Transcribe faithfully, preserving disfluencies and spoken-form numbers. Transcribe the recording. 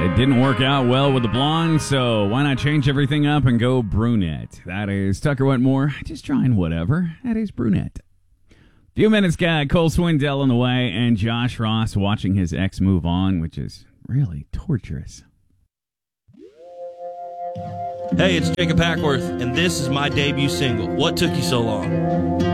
it didn't work out well with the blonde, so why not change everything up and go brunette? That is Tucker Wetmore, just trying whatever. That is brunette. Few minutes got Cole Swindell on the way, and Josh Ross watching his ex move on, which is really torturous. Hey, it's Jacob Hackworth, and this is my debut single, What Took You So Long?